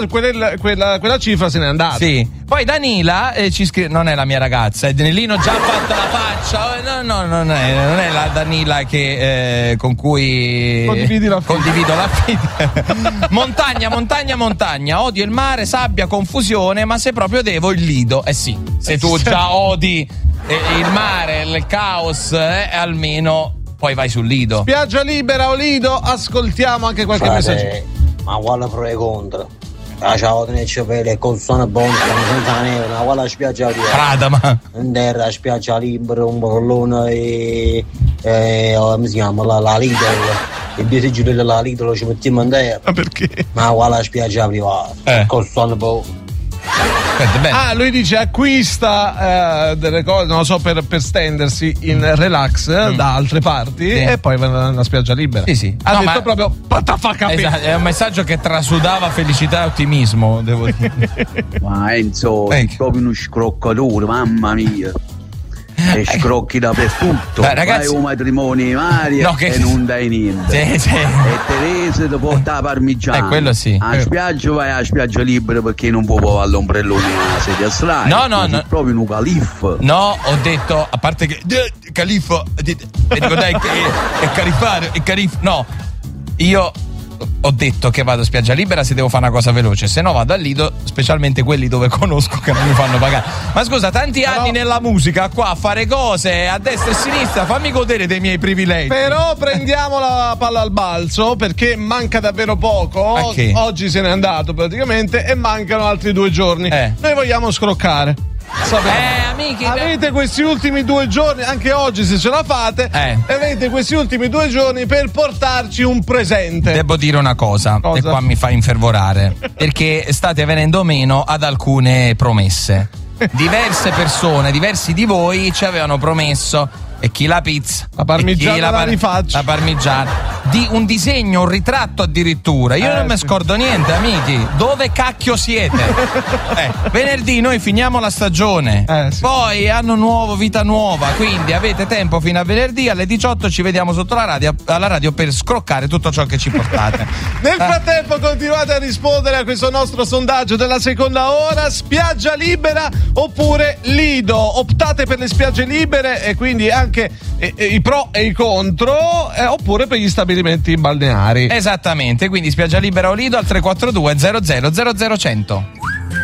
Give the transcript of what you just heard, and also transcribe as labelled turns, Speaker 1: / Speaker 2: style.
Speaker 1: quella cifra se n'è andata.
Speaker 2: Sì. Poi Danila ci scrive: non è la mia ragazza, è Danilino, già ha fatto la faccia. No, non è la Danila che con cui condivido la figlia. Montagna, odio il mare, sabbia, confusione, ma se proprio devo il Lido. Sì, se tu già odi il mare, il caos, almeno poi vai sul Lido.
Speaker 1: Spiaggia libera o Lido? Ascoltiamo anche qualche messaggio.
Speaker 3: Ma quale pro e contro? Ciao, te ne ci vede con suona buona, senza neve, ma quale spiaggia libera?
Speaker 2: Prada, ma
Speaker 3: in terra spiaggia libera, un bollone e come si chiama? La Lidl. E due sigilli della Lidl lo ci mettiamo in terra.
Speaker 1: Ma perché?
Speaker 3: Ma quale spiaggia privata? Con suona buona.
Speaker 1: Lui dice acquista delle cose, non lo so, per stendersi in relax da altre parti e poi va nella spiaggia libera.
Speaker 2: Sì.
Speaker 1: Ha detto proprio pataffa capire.
Speaker 2: Esatto, è un messaggio che trasudava felicità e ottimismo, devo dire.
Speaker 4: Ma Enzo, è proprio uno scroccatore, mamma mia. E scrocchi dappertutto.
Speaker 2: Ragazzi,
Speaker 4: vai un matrimonio in aria e non dai niente.
Speaker 2: Sì.
Speaker 4: E Teresa ti porta la parmigiana.
Speaker 2: Quello sì.
Speaker 4: A spiaggia vai alla spiaggia libera perché non può all'ombrellone alla sedia slide.
Speaker 2: No.
Speaker 4: Proprio un califfo.
Speaker 2: No, ho detto, a parte che califfo, dico dai, è califare, è califfo. No, io ho detto che vado a spiaggia libera se devo fare una cosa veloce, se no vado al Lido, specialmente quelli dove conosco che non mi fanno pagare. Ma scusa, tanti anni nella musica qua a fare cose a destra e a sinistra, fammi godere dei miei privilegi.
Speaker 1: Però prendiamo la palla al balzo perché manca davvero poco. Oggi se n'è andato praticamente e mancano altri 2 giorni. Noi vogliamo scroccare.
Speaker 2: Amici,
Speaker 1: avete questi ultimi 2 giorni, anche oggi se ce la fate, avete questi ultimi 2 giorni per portarci un presente.
Speaker 2: Devo dire una cosa? E qua mi fa infervorare, perché state venendo meno ad alcune promesse. Diverse persone, diversi di voi ci avevano promesso e chi la pizza,
Speaker 1: la parmigiana la rifaccio,
Speaker 2: la parmigiana di un disegno, un ritratto addirittura. Io non mi scordo niente, amici. Dove cacchio siete? Venerdì noi finiamo la stagione, poi anno nuovo, vita nuova, quindi avete tempo fino a venerdì alle 18 ci vediamo sotto alla radio per scroccare tutto ciò che ci portate.
Speaker 1: Nel frattempo continuate a rispondere a questo nostro sondaggio della seconda ora: spiaggia libera oppure Lido? Optate per le spiagge libere e quindi anche i pro e i contro, oppure per gli stabilimenti balneari.
Speaker 2: Esattamente, quindi spiaggia libera o Lido al 342 00 00 100.